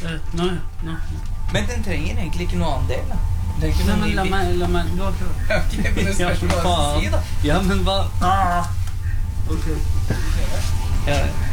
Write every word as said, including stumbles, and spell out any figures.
Uh, nå, nå. Men den trenger egentlig ikke noe annen del, da. Det er ikke Nei, noe men ny la bit. meg, la meg, du har prøvd. Ok, men det spørs hva jeg skal si, da. Ja, men hva? Ah. Ok. Ja,